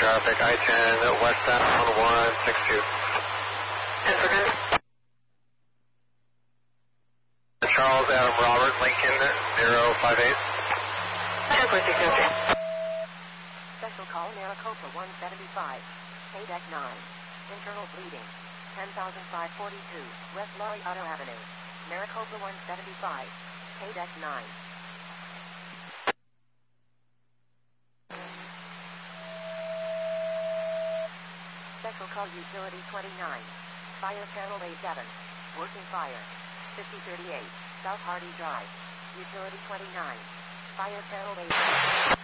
traffic, I-10 westbound 162. And for good. Charles Adam Robert Lincoln 058. 1046, Special call Maricopa 175. KDEC 9. Internal bleeding. 10,542. West Laureato Avenue. Maricopa 175. KDEC 9. Special call Utility 29. Fire Channel A7. Working fire. 5038. South Hardy Drive. Utility 29. Fire Channel A7.